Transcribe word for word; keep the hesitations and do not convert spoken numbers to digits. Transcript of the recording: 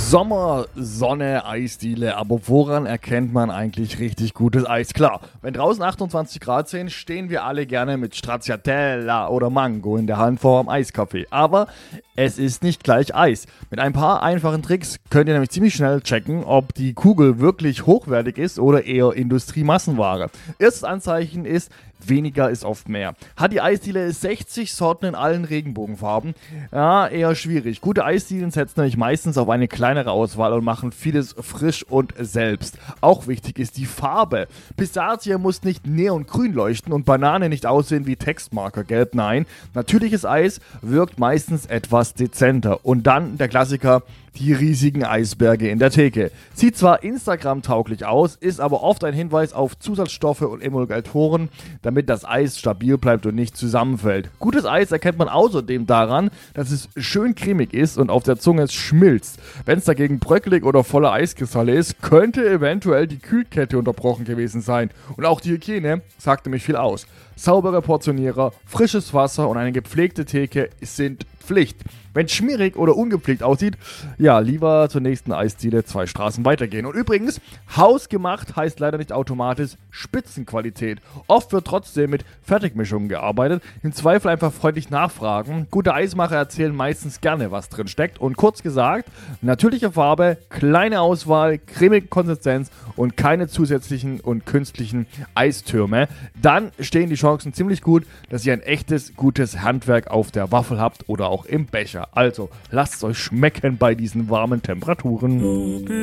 Sommer, Sonne, Eisdiele, aber woran erkennt man eigentlich richtig gutes Eis? Klar, wenn draußen achtundzwanzig Grad sind, stehen wir alle gerne mit Stracciatella oder Mango in der Hand vor dem Eiskaffee. Aber es ist nicht gleich Eis. Mit ein paar einfachen Tricks könnt ihr nämlich ziemlich schnell checken, ob die Kugel wirklich hochwertig ist oder eher Industriemassenware. Erstes Anzeichen ist, weniger ist oft mehr. Hat die Eisdiele sechzig Sorten in allen Regenbogenfarben? Ja, eher schwierig. Gute Eisdielen setzen nämlich meistens auf eine kleinere Auswahl und machen vieles frisch und selbst. Auch wichtig ist die Farbe. Pistazie muss nicht neongrün leuchten und Banane nicht aussehen wie Textmarkergelb. Nein, natürliches Eis wirkt meistens etwas dezenter. Und dann der Klassiker, die riesigen Eisberge in der Theke. Sieht zwar Instagram-tauglich aus, ist aber oft ein Hinweis auf Zusatzstoffe und Emulgatoren, damit das Eis stabil bleibt und nicht zusammenfällt. Gutes Eis erkennt man außerdem daran, dass es schön cremig ist und auf der Zunge schmilzt. Wenn es dagegen bröckelig oder voller Eiskristalle ist, könnte eventuell die Kühlkette unterbrochen gewesen sein. Und auch die Hygiene sagt nämlich viel aus. Saubere Portionierer, frisches Wasser und eine gepflegte Theke sind Pflicht. Wenn es schmierig oder ungepflegt aussieht, ja, lieber zur nächsten Eisdiele zwei Straßen weitergehen. Und übrigens, hausgemacht heißt leider nicht automatisch Spitzenqualität. Oft wird trotzdem mit Fertigmischungen gearbeitet. Im Zweifel einfach freundlich nachfragen. Gute Eismacher erzählen meistens gerne, was drin steckt. Und kurz gesagt, natürliche Farbe, kleine Auswahl, cremige Konsistenz und keine zusätzlichen und künstlichen Eistürme. Dann stehen die Chancen ziemlich gut, dass ihr ein echtes, gutes Handwerk auf der Waffel habt oder auch im Becher. Also, lasst es euch schmecken bei diesen warmen Temperaturen.